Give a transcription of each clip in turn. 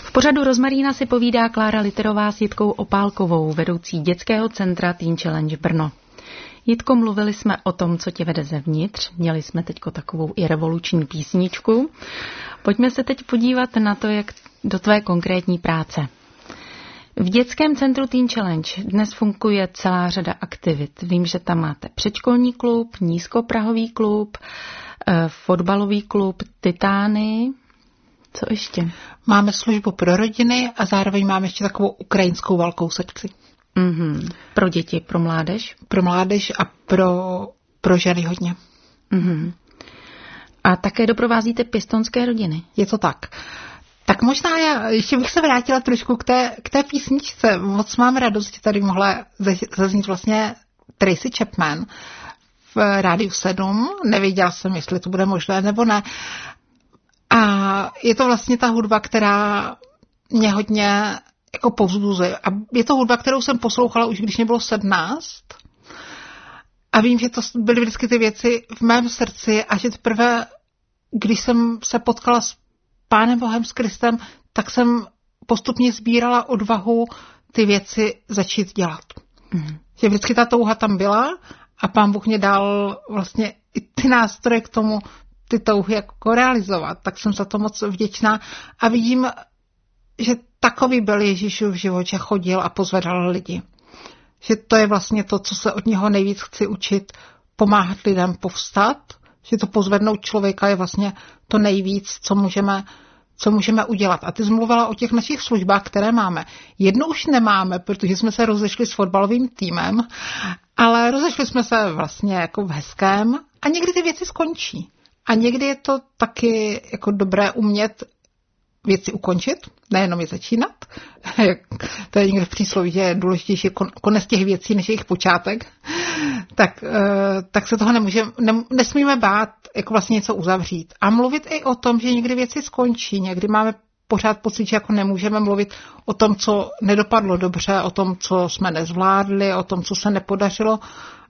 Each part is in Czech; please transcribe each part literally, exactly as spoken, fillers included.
V pořadu Rozmarína si povídá Klára Literová s Jitkou Opálkovou, vedoucí dětského centra Teen Challenge Brno. Jitko, mluvili jsme o tom, co tě vede zevnitř. Měli jsme teďko takovou i revoluční písničku. Pojďme se teď podívat na to, jak do tvé konkrétní práce. V dětském centru Teen Challenge dnes funguje celá řada aktivit. Vím, že tam máte předškolní klub, nízkoprahový klub, fotbalový klub, Titány. Co ještě? Máme službu pro rodiny a zároveň máme ještě takovou ukrajinskou velkou sekci. Mm-hmm. Pro děti, pro mládež? Pro mládež a pro, pro ženy hodně. Mm-hmm. A také doprovázíte pěstounské rodiny? Je to tak. Tak možná já ještě bych se vrátila trošku k té, k té písničce. Moc mám radost, že tady mohla zaznít vlastně Tracy Chapman v Rádiu sedm. Nevěděla jsem, jestli to bude možné nebo ne. A je to vlastně ta hudba, která mě hodně jako povzbuzuje. A je to hudba, kterou jsem poslouchala už, když mě bylo sedmnáct. A vím, že to byly vždycky ty věci v mém srdci a že teprve, když jsem se potkala s Pánem Bohem, s Kristem, tak jsem postupně sbírala odvahu ty věci začít dělat. Mm. Že vždycky ta touha tam byla a Pán Bůh mě dal vlastně i ty nástroje k tomu, ty touhy jako realizovat. Tak jsem za to moc vděčná a vidím, že takový byl Ježíšův život, že chodil a pozvedal lidi. Že to je vlastně to, co se od něho nejvíc chci učit, pomáhat lidem povstat, že to pozvednout člověka je vlastně to nejvíc, co můžeme, co můžeme udělat. A ty jsi mluvila o těch našich službách, které máme. Jednu už nemáme, protože jsme se rozešli s fotbalovým týmem, ale rozešli jsme se vlastně jako v hezkém a někdy ty věci skončí. A někdy je to taky jako dobré umět věci ukončit, nejenom je začínat. To je někde v přísloví, že je důležitější konec těch věcí, než jejich počátek. Tak, tak se toho nemůžeme, ne, nesmíme bát, jako vlastně něco uzavřít. A mluvit i o tom, že někdy věci skončí. Někdy máme pořád pocit, že jako nemůžeme mluvit o tom, co nedopadlo dobře, o tom, co jsme nezvládli, o tom, co se nepodařilo.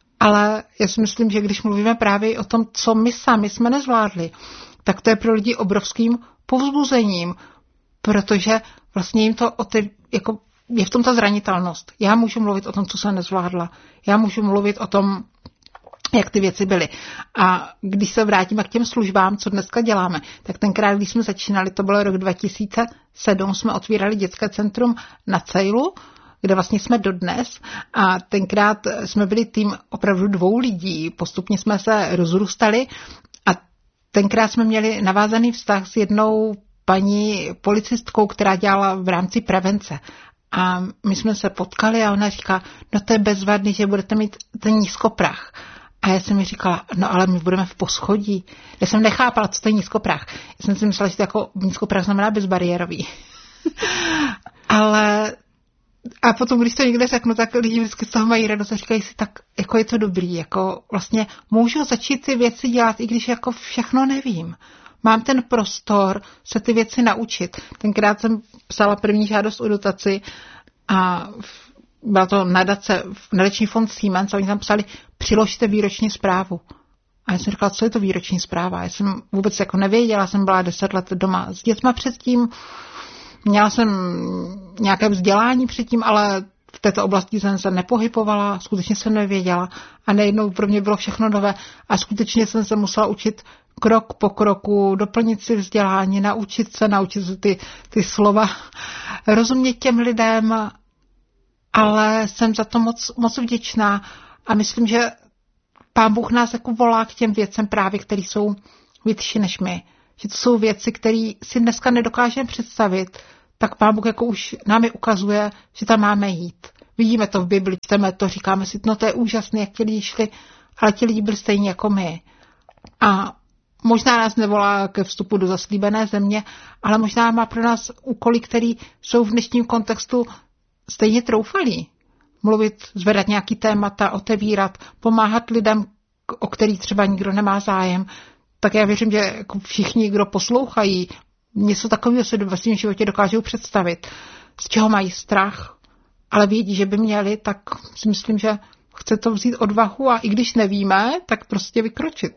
Ale já si myslím, že když mluvíme právě o tom, co my sami jsme nezvládli, tak to je pro lidi obrovským povzbuzením, protože vlastně jim to otev, jako je v tom ta zranitelnost. Já můžu mluvit o tom, co jsem nezvládla. Já můžu mluvit o tom, jak ty věci byly. A když se vrátíme k těm službám, co dneska děláme, tak tenkrát, když jsme začínali, to bylo rok dva tisíce sedm, jsme otvírali dětské centrum na Cejlu, kde vlastně jsme dodnes a tenkrát jsme byli tým opravdu dvou lidí, postupně jsme se rozrůstali a tenkrát jsme měli navázaný vztah s jednou paní policistkou, která dělala v rámci prevence. A my jsme se potkali a ona říká, no to je bezvadný, že budete mít ten nízkoprah. A já jsem mi říkala, no ale my budeme v poschodí. Já jsem nechápala, co to je nízkoprah. Já jsem si myslela, že to jako nízkoprah znamená bezbariérový. Ale a potom, když to někde řeknu, tak lidi vždycky z toho mají radost a říkají si, tak jako je to dobrý, jako vlastně můžu začít ty věci dělat, i když jako všechno nevím. Mám ten prostor se ty věci naučit. Tenkrát jsem psala první žádost o dotaci a byla to nadace, nadační fond Siemens a oni tam psali, přiložte výroční zprávu. A já jsem říkala, co je to výroční zpráva? Já jsem vůbec jako nevěděla, jsem byla deset let doma s dětma předtím, měla jsem nějaké vzdělání předtím, ale v této oblasti jsem se nepohybovala, skutečně jsem nevěděla a nejednou pro mě bylo všechno nové a skutečně jsem se musela učit krok po kroku, doplnit si vzdělání, naučit se, naučit se ty, ty slova, rozumět těm lidem, ale jsem za to moc, moc vděčná a myslím, že Pán Bůh nás jako volá k těm věcem právě, které jsou vyšší než my. Že to jsou věci, které si dneska nedokážeme představit, tak Pán Bůh jako už nám je ukazuje, že tam máme jít. Vidíme to v Bibli, čteme to, říkáme si, no to je úžasné, jak ti lidi šli, ale ti lidi byli stejní jako my. A možná nás nevolá ke vstupu do zaslíbené země, ale možná má pro nás úkoly, které jsou v dnešním kontextu stejně troufalí. Mluvit, zvedat nějaký témata, otevírat, pomáhat lidem, o který třeba nikdo nemá zájem. Tak já věřím, že jako všichni, kdo poslouchají, něco takového se ve svém životě dokážou představit, z čeho mají strach, ale vědí, že by měli, tak si myslím, že chce to vzít odvahu a i když nevíme, tak prostě vykročit.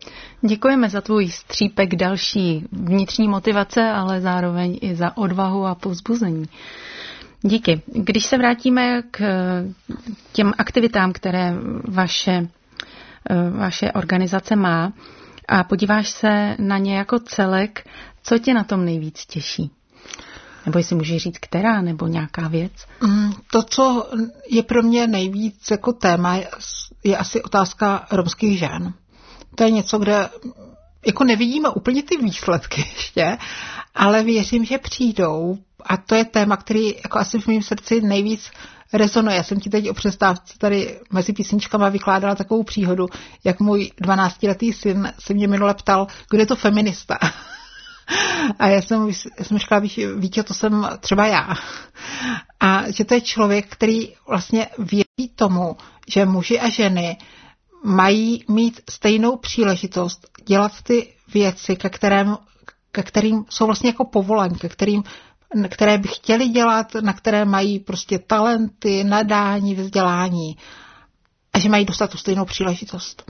Děkujeme za tvůj střípek další vnitřní motivace, ale zároveň i za odvahu a povzbuzení. Díky. Když se vrátíme k těm aktivitám, které vaše, vaše organizace má a podíváš se na ně jako celek, co tě na tom nejvíc těší? Nebo jestli můžeš říct, která, nebo nějaká věc? To, co je pro mě nejvíc jako téma, je asi otázka romských žen. To je něco, kde jako nevidíme úplně ty výsledky ještě, ale věřím, že přijdou. A to je téma, který jako asi v mém srdci nejvíc rezonuje. Já jsem ti teď o přestávce tady mezi písničkama vykládala takovou příhodu, jak můj dvanáctiletý syn se mě minule ptal, kdo je to feminista. A já jsem, já jsem říkala, víš, Vítě, to jsem třeba já. A že to je člověk, který vlastně věří tomu, že muži a ženy mají mít stejnou příležitost dělat ty věci, ke, kterém, ke kterým jsou vlastně jako povolání, ke kterým, které by chtěli dělat, na které mají prostě talenty, nadání, vzdělání a že mají dostat tu stejnou příležitost.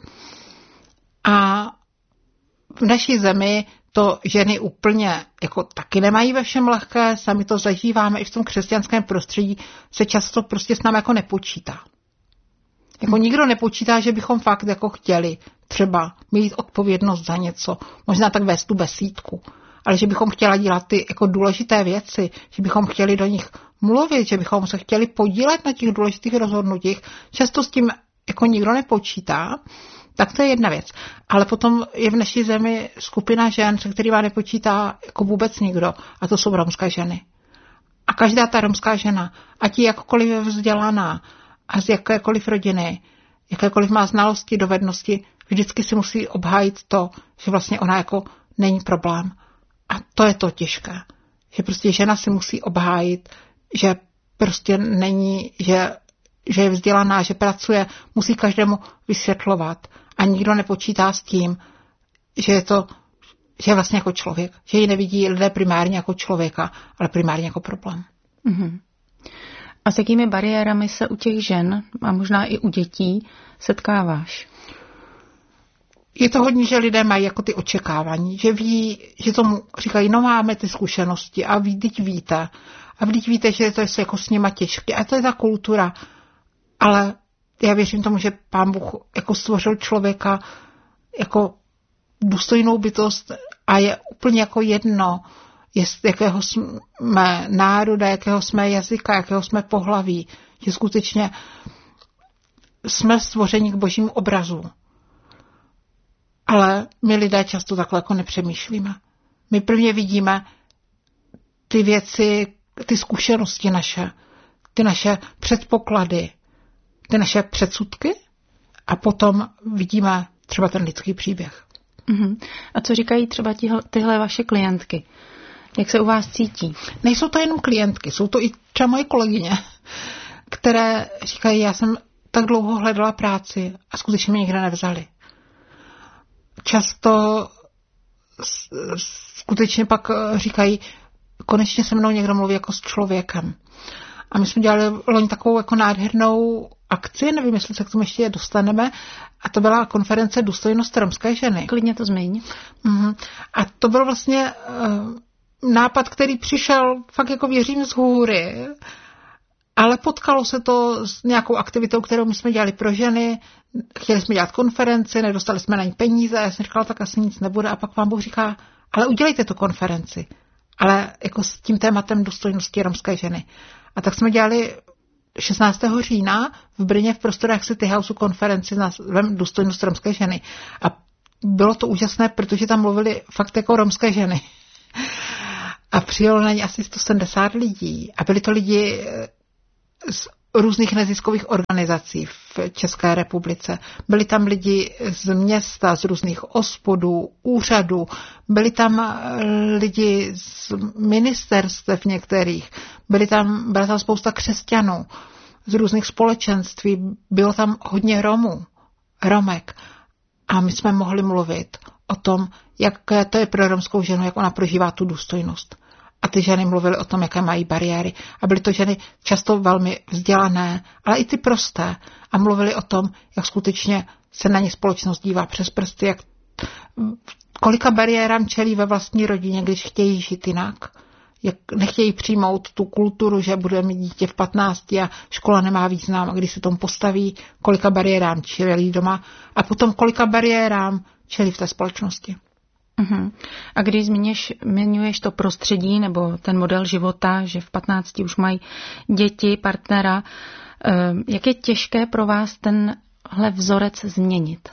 A v naší zemi to ženy úplně jako taky nemají ve všem lehké, sami to zažíváme, i v tom křesťanském prostředí se často prostě s námi jako nepočítá. Jako nikdo nepočítá, že bychom fakt jako chtěli třeba mít odpovědnost za něco, možná tak vést tu besídku, ale že bychom chtěla dělat ty jako důležité věci, že bychom chtěli do nich mluvit, že bychom se chtěli podílet na těch důležitých rozhodnutích, často s tím jako nikdo nepočítá. Tak to je jedna věc. Ale potom je v naší zemi skupina žen, se kterýma nepočítá jako vůbec nikdo. A to jsou romské ženy. A každá ta romská žena, ať je jakkoliv je vzdělaná a z jakékoliv rodiny, jakékoliv má znalosti, dovednosti, vždycky si musí obhájit to, že vlastně ona jako není problém. A to je to těžké. Že prostě žena si musí obhájit, že prostě není, že, že je vzdělaná, že pracuje, musí každému vysvětlovat. A nikdo nepočítá s tím, že je to, že je vlastně jako člověk. Že ji nevidí lidé primárně jako člověka, ale primárně jako problém. Mm-hmm. A s jakými bariérami se u těch žen a možná i u dětí setkáváš? Je to hodně, že lidé mají jako ty očekávání, že ví, že tomu říkají, no máme ty zkušenosti a vy teď víte. A vy teď víte, že to je jako s nima těžké. A to je ta kultura. Ale já věřím tomu, že Pán Bůh jako stvořil člověka jako důstojnou bytost a je úplně jako jedno, jest, jakého jsme národa, jakého jsme jazyka, jakého jsme pohlaví, že skutečně jsme stvořeni k božímu obrazu. Ale my lidé často takhle jako nepřemýšlíme. My prvně vidíme ty věci, ty zkušenosti naše, ty naše předpoklady, ty naše předsudky a potom vidíme třeba ten lidský příběh. Uh-huh. A co říkají třeba tihle, tyhle vaše klientky? Jak se u vás cítí? Nejsou to jenom klientky, jsou to i třeba moje kolegyně, které říkají, já jsem tak dlouho hledala práci a skutečně mě nikde nevzali. Často skutečně pak říkají, konečně se mnou někdo mluví jako s člověkem. A my jsme dělali loni takovou jako nádhernou akci, nevím, jestli se k tomu ještě dostaneme, a to byla konference Důstojnost romské ženy. Klidně to zmiň. Mm-hmm. A to byl vlastně uh, nápad, který přišel fakt jako věřím z hůry, ale potkalo se to s nějakou aktivitou, kterou my jsme dělali pro ženy, chtěli jsme dělat konferenci, nedostali jsme na ní peníze, a já jsem říkala, tak asi nic nebude, a pak Pán Bůh říká, ale udělejte tu konferenci, ale jako s tím tématem důstojnosti romské ženy. A tak jsme dělali šestnáctého října v Brně v prostorách City Houseu konferenci na důstojnost romské ženy. A bylo to úžasné, protože tam mluvili fakt jako romské ženy. A přijelo na ně asi sto sedmdesát lidí. A byli to lidi z různých neziskových organizací v České republice. Byli tam lidi z města, z různých ospodů, úřadů. Byli tam lidi z ministerstev některých. Byli tam, byla tam spousta křesťanů z různých společenství. Bylo tam hodně Romů, Romek. A my jsme mohli mluvit o tom, jak to je pro romskou ženu, jak ona prožívá tu důstojnost. A ty ženy mluvily o tom, jaké mají bariéry. A byly to ženy často velmi vzdělané, ale i ty prosté. A mluvily o tom, jak skutečně se na ně společnost dívá přes prsty, jak kolika bariérám čelí ve vlastní rodině, když chtějí žít jinak. Jak nechtějí přijmout tu kulturu, že bude mít dítě v patnácti a škola nemá význam, a když se tomu postaví, kolika bariérám čelí doma a potom kolika bariérám čelí v té společnosti. Uhum. A když zmiňuješ, zmiňuješ to prostředí nebo ten model života, že v patnácti už mají děti, partnera, jak je těžké pro vás tenhle vzorec změnit?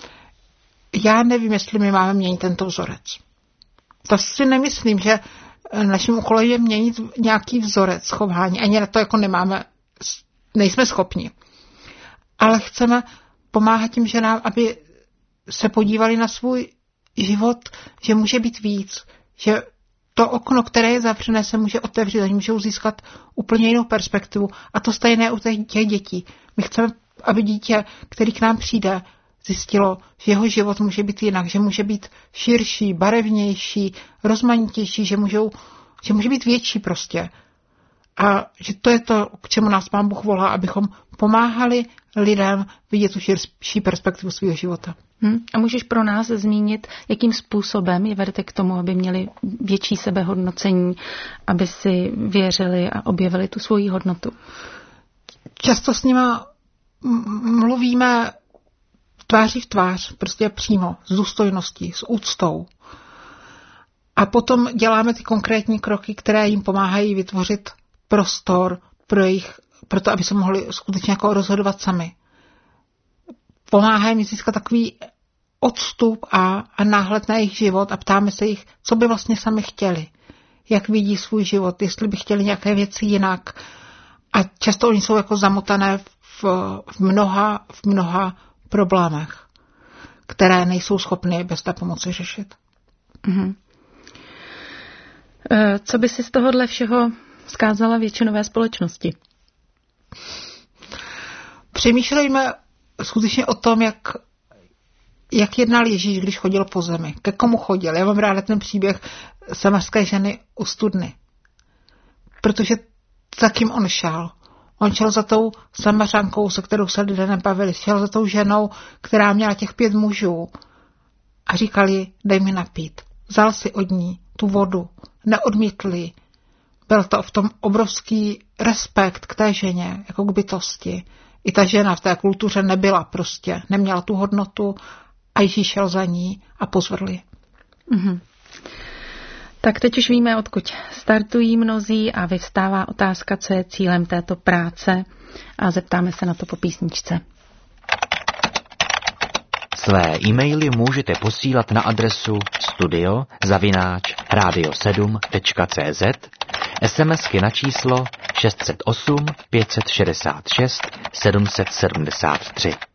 Já nevím, jestli my máme měnit tento vzorec. To si nemyslím, že naším úkolem je měnit nějaký vzorec chování. Ani na to jako nemáme, nejsme schopni. Ale chceme pomáhat tím ženám, aby se podívali na svůj život, že může být víc, že to okno, které je zavřené, se může otevřít a můžou získat úplně jinou perspektivu. A to stejné u těch dětí. My chceme, aby dítě, který k nám přijde, zjistilo, že jeho život může být jinak, že může být širší, barevnější, rozmanitější, že, můžou, že může být větší prostě. A že to je to, k čemu nás Pán Bůh volá, abychom pomáhali lidem vidět tu širší perspektivu svého života. Hmm. A můžeš pro nás zmínit, jakým způsobem je vedete k tomu, aby měli větší sebehodnocení, aby si věřili a objevili tu svoji hodnotu? Často s nima mluvíme tváří v tvář, prostě přímo, s důstojností, s úctou. A potom děláme ty konkrétní kroky, které jim pomáhají vytvořit prostor pro jejich, pro to, aby se mohli skutečně jako rozhodovat sami. Pomáhají jim získat takový odstup a, a náhled na jejich život a ptáme se jich, co by vlastně sami chtěli, jak vidí svůj život, jestli by chtěli nějaké věci jinak. A často oni jsou jako zamotané v, v mnoha, v mnoha problémech, které nejsou schopny bez té pomoci řešit. Mm-hmm. Co by si z tohohle všeho vzkázala většinové společnosti? Přemýšlejme skutečně o tom, jak, jak jednal Ježíš, když chodil po zemi. Ke komu chodil? Já mám ráda ten příběh samarské ženy u studny. Protože za kým on šel? On šel za tou Samařankou, se kterou se lidé nebavili. Šel za tou ženou, která měla těch pět mužů. A říkali, dej mi napít. Vzal si od ní tu vodu. Neodmítli. Byl to v tom obrovský respekt k té ženě, jako k bytosti. I ta žena v té kultuře nebyla prostě, neměla tu hodnotu a Ježíš šel za ní a pozvedl ji. Mm-hmm. Tak teď už víme, odkud startují mnozí a vyvstává otázka, co je cílem této práce a zeptáme se na to po písničce. Své e-maily můžete posílat na adresu studio zavináč radio sedm tečka cé zet, SMSky na číslo šest set osm pět set šedesát šest sedm set sedmdesát tři.